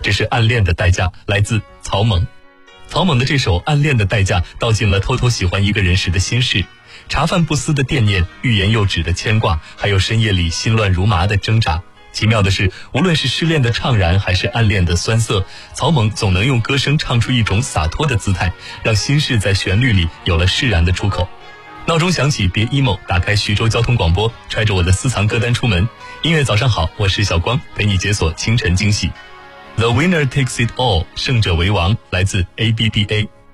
这是暗恋的代价，来自曹猛。曹猛的这首《暗恋的代价》道尽了偷偷喜欢一个人时的心事，茶饭不思的惦念，欲言又止的牵挂，还有深夜里心乱如麻的挣扎。奇妙的是，无论是失恋的怅然，还是暗恋的酸涩，曹猛总能用歌声唱出一种洒脱的姿态，让心事在旋律里有了释然的出口。闹钟响起，别 emo， 打开徐州交通广播，揣着我的私藏歌单出门。音乐早上好，我是小光，陪你解锁清晨惊喜。The winner takes it all， 胜者为王，来自 ABBA。